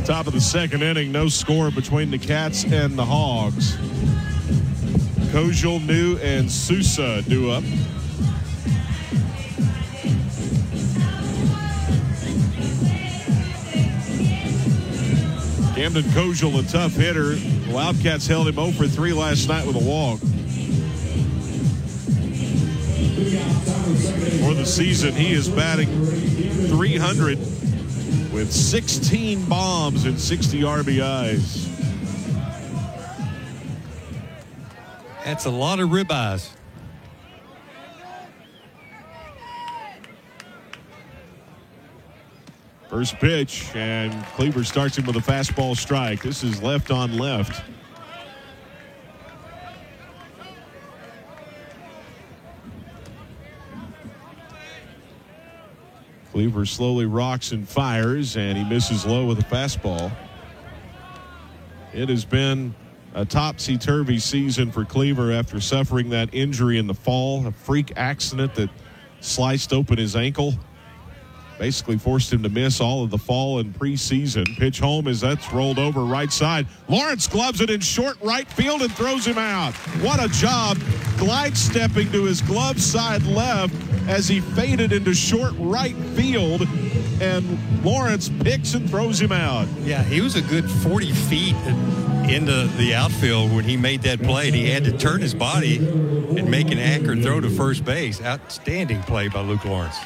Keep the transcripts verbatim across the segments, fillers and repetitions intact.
Top of the second inning, no score between the Cats and the Hogs. Kojal, New, and Sousa due up. Camden Kojal, a tough hitter. The Wildcats held him oh for three last night with a walk. For the season, he is batting three hundred with sixteen bombs and sixty R B Is. That's a lot of ribeyes. First pitch, and Cleaver starts him with a fastball strike. This is left on left. Cleaver slowly rocks and fires, and he misses low with a fastball. It has been a topsy-turvy season for Cleaver after suffering that injury in the fall, a freak accident that sliced open his ankle. Basically forced him to miss all of the fall and preseason. Pitch home as that's rolled over right side. Lawrence gloves it in short right field and throws him out. What a job glide stepping to his glove side left as he faded into short right field, and Lawrence picks and throws him out. Yeah, he was a good forty feet into the outfield when he made that play. And he had to turn his body and make an accurate throw to first base. Outstanding play by Luke Lawrence.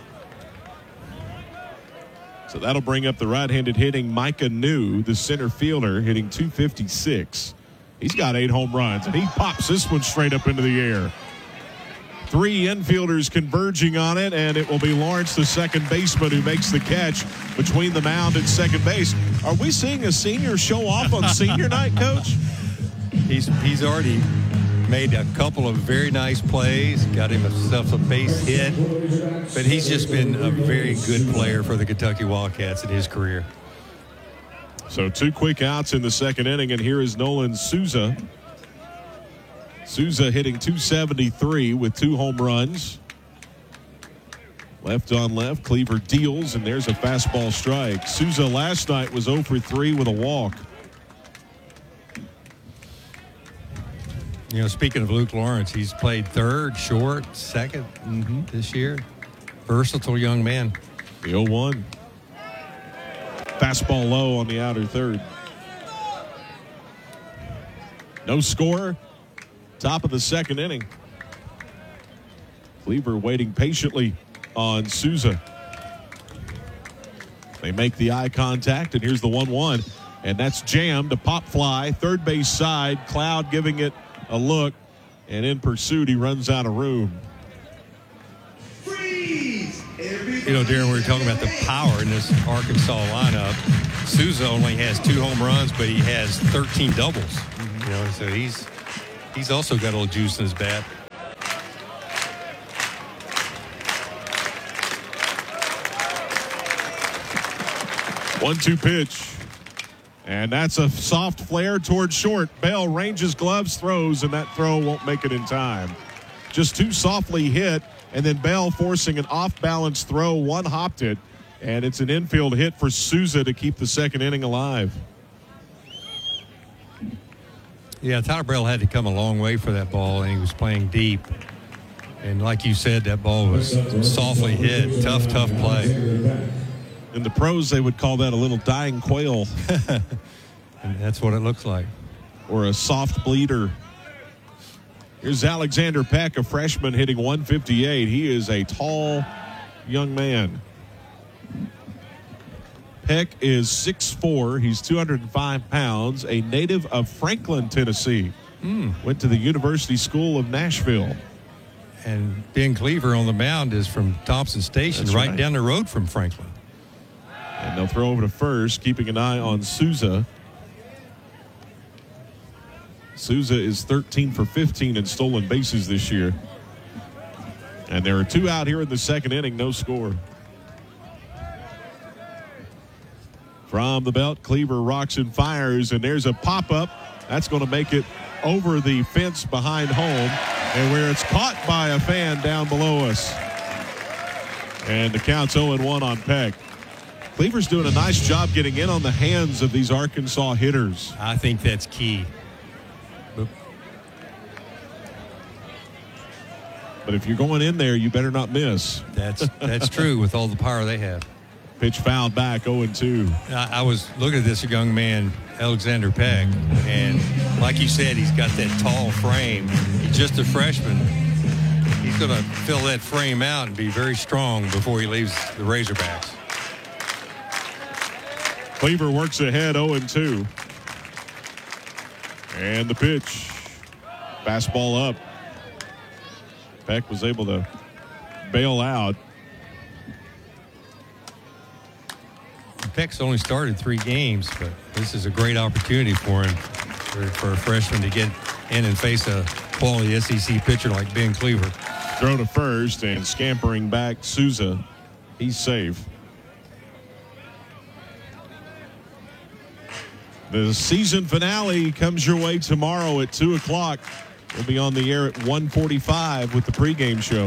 So that'll bring up the right-handed hitting Micah New, the center fielder, hitting two fifty-six. He's got eight home runs, and he pops this one straight up into the air. Three infielders converging on it, and it will be Lawrence, the second baseman, who makes the catch between the mound and second base. Are we seeing a senior show off on senior night, Coach? He's he's already made a couple of very nice plays, got himself a base hit, but he's just been a very good player for the Kentucky Wildcats in his career. So two quick outs in the second inning, and here is Nolan Sousa. Sousa hitting two seventy-three with two home runs. Left on left, Cleaver deals, and there's a fastball strike. Sousa last night was oh for three with a walk. You know, speaking of Luke Lawrence, he's played third, short, second mm-hmm. this year. Versatile young man. The oh one. Fastball low on the outer third. No score. Top of the second inning. Cleaver waiting patiently on Sousa. They make the eye contact, and here's the one one. And that's jammed, a pop fly, third base side. Cloud giving it a look, and in pursuit, he runs out of room. You know, Darren, we were talking about the power in this Arkansas lineup. Sousa only has two home runs, but he has thirteen doubles. Mm-hmm. You know, so he's he's also got a little juice in his bat. one two pitch. And that's a soft flare towards short. Bell ranges gloves, throws, and that throw won't make it in time. Just too softly hit, and then Bell forcing an off-balance throw, one-hopped it, and it's an infield hit for Sousa to keep the second inning alive. Yeah, Tyler Bell had to come a long way for that ball, and he was playing deep. And like you said, that ball was softly hit. Tough, tough play. In the pros, they would call that a little dying quail. And that's what it looks like. Or a soft bleeder. Here's Alexander Peck, a freshman, hitting one fifty-eight. He is a tall young man. Peck is six foot four. He's two hundred five pounds, a native of Franklin, Tennessee. Mm. Went to the University School of Nashville. And Ben Cleaver on the mound is from Thompson Station, right, right down the road from Franklin. And they'll throw over to first, keeping an eye on Sousa. Sousa is thirteen for fifteen in stolen bases this year. And there are two out here in the second inning, no score. From the belt, Cleaver rocks and fires, and there's a pop-up. That's going to make it over the fence behind home, and where it's caught by a fan down below us. And the count's oh and one on Peck. Cleaver's doing a nice job getting in on the hands of these Arkansas hitters. I think that's key. But, but if you're going in there, you better not miss. That's that's true with all the power they have. Pitch fouled back, oh and two. I, I was looking at this young man, Alexander Peck, and like you said, he's got that tall frame. He's just a freshman. He's going to fill that frame out and be very strong before he leaves the Razorbacks. Cleaver works ahead, oh and two. And the pitch. Fastball up. Peck was able to bail out. Peck's only started three games, but this is a great opportunity for him, for, for a freshman to get in and face a quality S E C pitcher like Ben Cleaver. Throw to first and scampering back Souza. He's safe. The season finale comes your way tomorrow at two o'clock. We'll be on the air at one forty-five with the pregame show.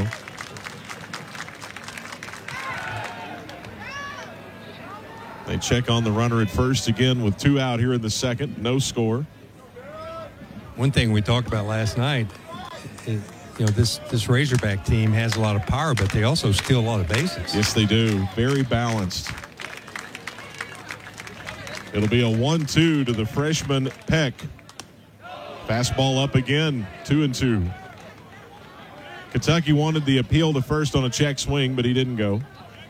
They check on the runner at first again with two out here in the second. No score. One thing we talked about last night, is, you know, this, this Razorback team has a lot of power, but they also steal a lot of bases. Yes, they do. Very balanced. It'll be a one two to the freshman Peck. Fastball up again, two and two. Kentucky wanted the appeal to first on a check swing, but he didn't go.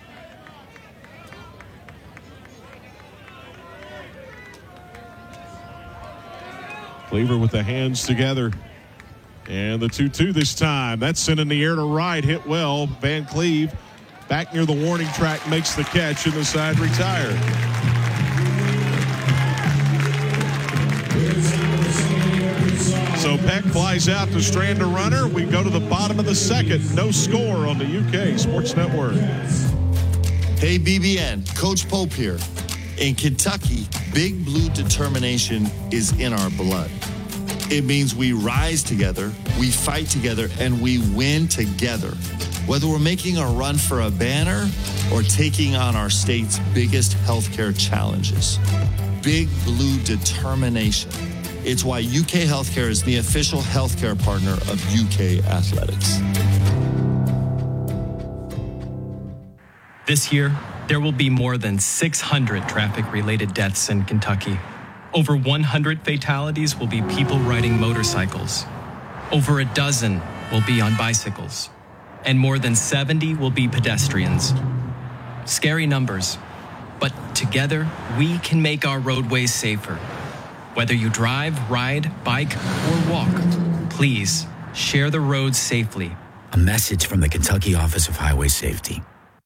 Cleaver with the hands together. And the two two this time. That's sent in the air to right. Hit well. Van Cleve back near the warning track makes the catch, and the side retired. So Peck flies out to strand a runner. We go to the bottom of the second. No score on the U K Sports Network. Hey, B B N, Coach Pope here. In Kentucky, Big Blue determination is in our blood. It means we rise together, we fight together, and we win together. Whether we're making a run for a banner or taking on our state's biggest healthcare challenges. Big Blue determination. It's why U K Healthcare is the official healthcare partner of U K Athletics. This year, there will be more than six hundred traffic-related deaths in Kentucky. Over one hundred fatalities will be people riding motorcycles. Over a dozen will be on bicycles. And more than seventy will be pedestrians. Scary numbers, but together we can make our roadways safer. Whether you drive, ride, bike, or walk, please share the roads safely. A message from the Kentucky Office of Highway Safety.